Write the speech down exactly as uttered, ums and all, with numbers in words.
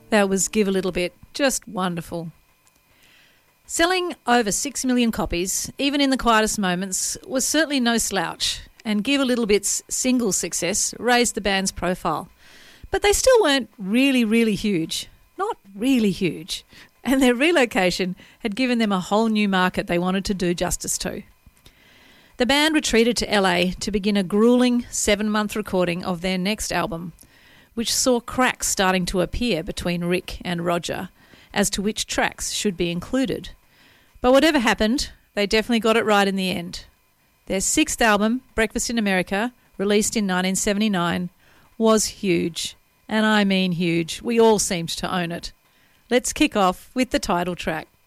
That was Give a Little Bit. Just wonderful. Selling over six million copies, even in the quietest moments, was certainly no slouch, and Give a Little Bit's single success raised the band's profile. But they still weren't really, really huge. Not really huge. And their relocation had given them a whole new market they wanted to do justice to. The band retreated to L A to begin a gruelling seven-month recording of their next album, which saw cracks starting to appear between Rick and Roger as to which tracks should be included. But whatever happened, they definitely got it right in the end. Their sixth album, Breakfast in America, released in nineteen seventy-nine, was huge. And I mean huge. We all seemed to own it. Let's kick off with the title track.